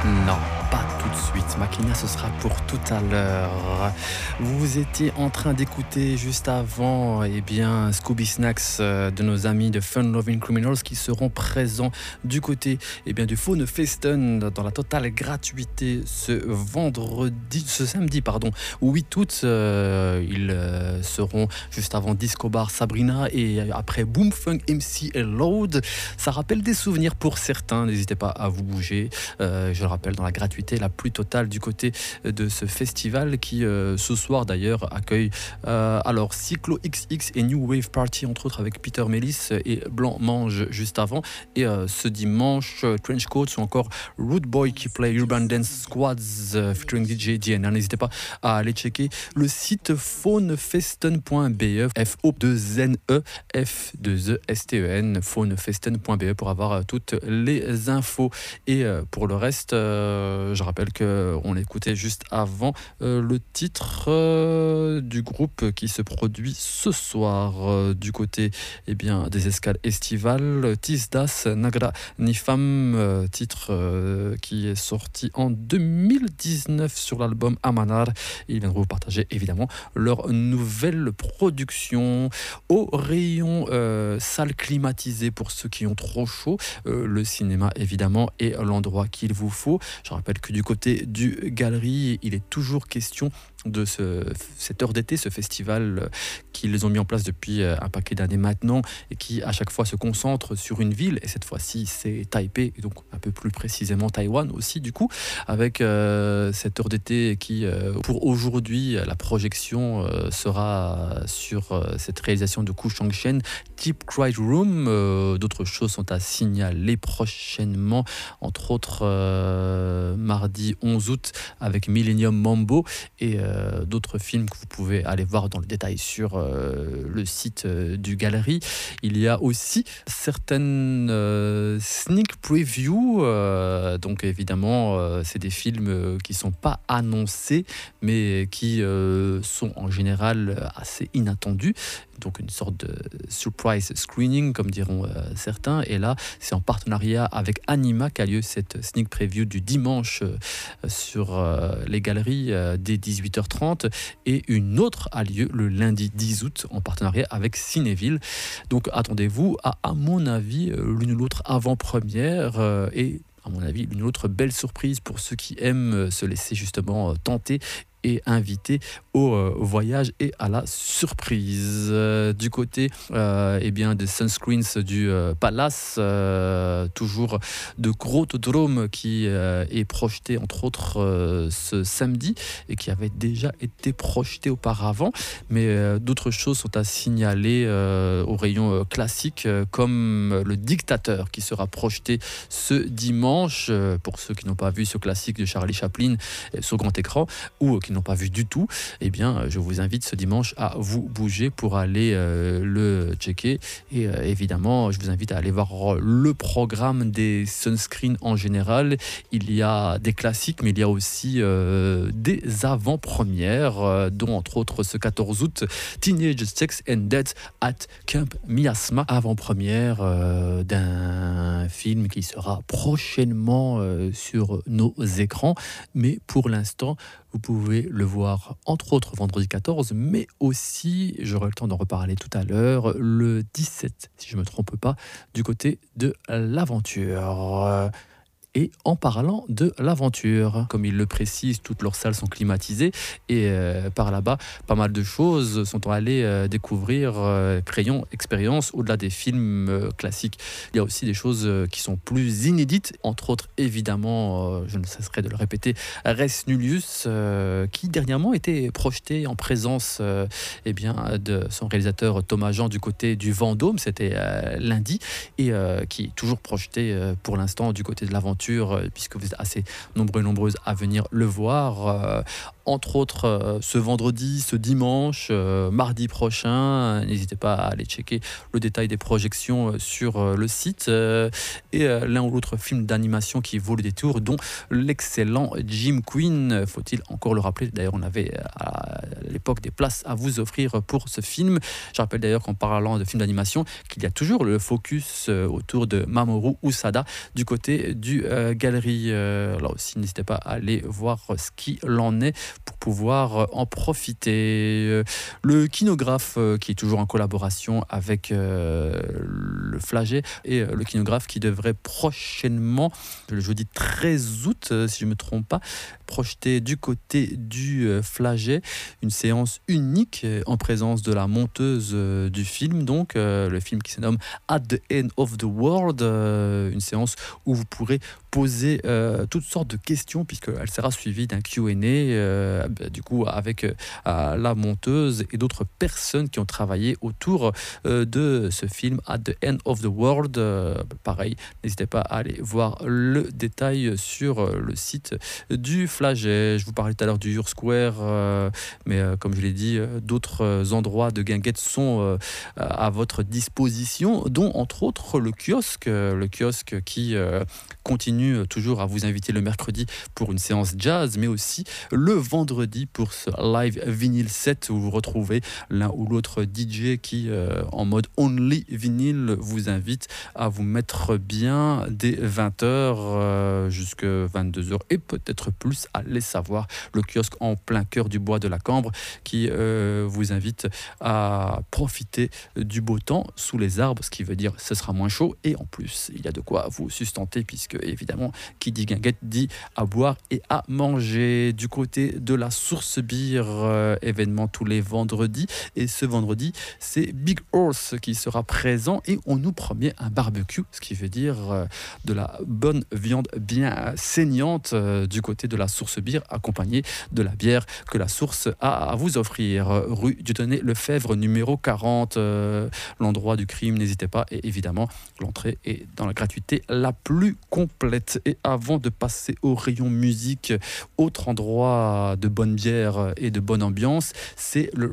Non, pas tout de suite. Makina, ce sera pour tout à l'heure. Vous étiez en train d'écouter juste avant, Scooby Snacks de nos amis de Fun Loving Criminals qui seront présents du côté, du Faune Festen dans la totale gratuité ce samedi, 8 août. Ils seront juste avant Disco Bar Sabrina et après Boom Funk MC et Load. Ça rappelle des souvenirs pour certains. N'hésitez pas à vous bouger. Je le rappelle, dans la gratuité la plus totale du côté de ce festival qui ce soir d'ailleurs accueille Cyclo XX et New Wave Party entre autres avec Peter Mellis et Blanc Mange juste avant, et ce dimanche Trench Coats ou encore Root Boy qui play Urban Dance Squads featuring DJ DN. N'hésitez pas à aller checker le site faunefesten.be, F-O-2-N-E F-2-E-S-T-E-N, faunefesten.be pour avoir toutes les infos. Et pour le reste, je rappelle qu'on écoutait juste avant le titre du groupe qui se produit ce soir du côté des escales estivales, Tisdas Nagra Nifam, titre qui est sorti en 2019 sur l'album Amanar. Ils viendront vous partager évidemment leur nouvelle production au rayon salle climatisée pour ceux qui ont trop chaud. Le cinéma évidemment est l'endroit qu'il vous faut. Je rappelle que du côté du Galerie, il est toujours question de cette heure d'été, ce festival qu'ils ont mis en place depuis un paquet d'années maintenant et qui à chaque fois se concentre sur une ville, et cette fois-ci c'est Taipei, et donc un peu plus précisément Taïwan aussi du coup, avec cette heure d'été qui pour aujourd'hui la projection sera sur cette réalisation de Ku Shangshen, Deep Cried Room. D'autres choses sont à signaler prochainement, entre autres mardi 11 août avec Millennium Mambo et d'autres films que vous pouvez aller voir dans le détail sur le site du Galerie. Il y a aussi certaines sneak previews, donc évidemment c'est des films qui sont pas annoncés mais qui sont en général assez inattendus, donc une sorte de surprise screening comme diront certains. Et là c'est en partenariat avec Anima qu'a lieu cette sneak preview du dimanche sur les Galeries dès 18h30, et une autre a lieu le lundi 10 août en partenariat avec Cinéville. Donc attendez-vous à mon avis l'une ou l'autre avant-première et à mon avis l'une ou l'autre belle surprise pour ceux qui aiment se laisser justement tenter et invité au voyage et à la surprise. Du côté des sunscreens du Palace, toujours de Grotodrome qui est projeté entre autres ce samedi et qui avait déjà été projeté auparavant, mais d'autres choses sont à signaler au rayon classique, comme Le Dictateur qui sera projeté ce dimanche pour ceux qui n'ont pas vu ce classique de Charlie Chaplin sur grand écran ou qui n'ont pas vu du tout. Je vous invite ce dimanche à vous bouger pour aller le checker, et évidemment je vous invite à aller voir le programme des sunscreens en général. Il y a des classiques mais il y a aussi des avant-premières, dont entre autres ce 14 août Teenage Sex and Death at Camp Miasma, avant-première d'un film qui sera prochainement sur nos écrans, mais pour l'instant vous pouvez le voir entre autres vendredi 14, mais aussi, j'aurai le temps d'en reparler tout à l'heure, le 17, si je ne me trompe pas, du côté de l'Aventure. Et en parlant de l'Aventure, comme ils le précisent, toutes leurs salles sont climatisées, et par là-bas, pas mal de choses sont allées découvrir, créant expérience au-delà des films classiques. Il y a aussi des choses qui sont plus inédites, entre autres évidemment, je ne cesserai de le répéter, Res Nullius, qui dernièrement était projeté en présence de son réalisateur Thomas Jean du côté du Vendôme, c'était lundi, et qui est toujours projeté pour l'instant du côté de l'Aventure, puisque vous êtes assez nombreux et nombreuses à venir le voir. Entre autres, ce vendredi, ce dimanche, mardi prochain. N'hésitez pas à aller checker le détail des projections sur le site. Et l'un ou l'autre film d'animation qui vaut le détour, dont l'excellent Jim Queen. Faut-il encore le rappeler? D'ailleurs, on avait à l'époque des places à vous offrir pour ce film. Je rappelle d'ailleurs qu'en parlant de film d'animation, qu'il y a toujours le focus autour de Mamoru Usada du côté du galerie. Là aussi, n'hésitez pas à aller voir ce qu'il en est pour pouvoir en profiter. Le kinographe qui est toujours en collaboration avec le Flagey et le kinographe qui devrait prochainement, le jeudi 13 août, si je ne me trompe pas, projeter du côté du Flagey une séance unique en présence de la monteuse du film, donc le film qui se nomme At the End of the World, une séance où vous pourrez poser toutes sortes de questions puisqu'elle sera suivie d'un Q&A du coup avec la monteuse et d'autres personnes qui ont travaillé autour de ce film At the End of the World. Pareil, n'hésitez pas à aller voir le détail sur le site du Flagey. Je vous parlais tout à l'heure du Square, mais comme je l'ai dit, d'autres endroits de guinguettes sont à votre disposition, dont entre autres le kiosque qui continue toujours à vous inviter le mercredi pour une séance jazz, mais aussi le vendredi pour ce live vinyle set où vous retrouvez l'un ou l'autre DJ qui, en mode only vinyle, vous invite à vous mettre bien dès 20h jusqu'à 22h et peut-être plus, allez savoir. Le kiosque en plein cœur du bois de la Cambre qui vous invite à profiter du beau temps sous les arbres, ce qui veut dire ce sera moins chaud et en plus il y a de quoi vous sustenter puisque évidemment qui dit guinguette dit à boire et à manger. Du côté de la Source Beer, événement tous les vendredis, et ce vendredi c'est Big Horse qui sera présent et on nous promet un barbecue, ce qui veut dire de la bonne viande bien saignante du côté de la Source Beer, accompagnée de la bière que la Source a à vous offrir. Rue Dieudonné Lefebvre numéro 40, l'endroit du crime, n'hésitez pas, et évidemment l'entrée est dans la gratuité la plus complète. Et avant de passer au rayon musique, autre endroit de bonne bière et de bonne ambiance, c'est le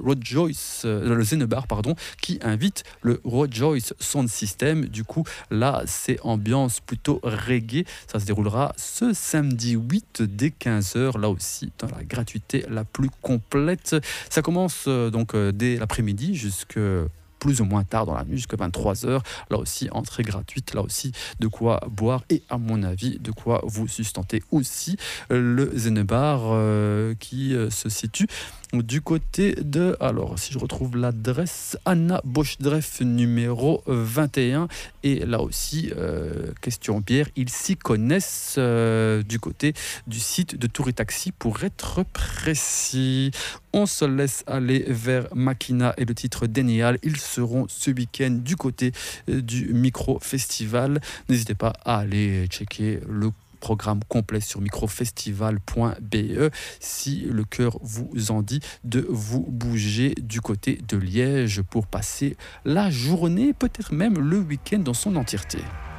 Zennebar qui invite le Rejoice Sound System. Du coup là c'est ambiance plutôt reggae, ça se déroulera ce samedi 8 dès 15h, là aussi dans la gratuité la plus complète. Ça commence donc dès l'après-midi jusque plus ou moins tard dans la nuit, jusqu'à 23h. Là aussi, entrée gratuite, là aussi, de quoi boire et à mon avis, de quoi vous sustenter aussi. Le Zennebar qui se situe du côté de, alors si je retrouve l'adresse, Anna Bochdreff numéro 21, et là aussi question bière, ils s'y connaissent du côté du site de Tour et Taxi pour être précis. On se laisse aller vers Makina et le titre Dénial. Ils seront ce week-end du côté du Micro Festival. N'hésitez pas à aller checker le programme complet sur microfestival.be si le cœur vous en dit de vous bouger du côté de Liège pour passer la journée, peut-être même le week-end dans son entièreté.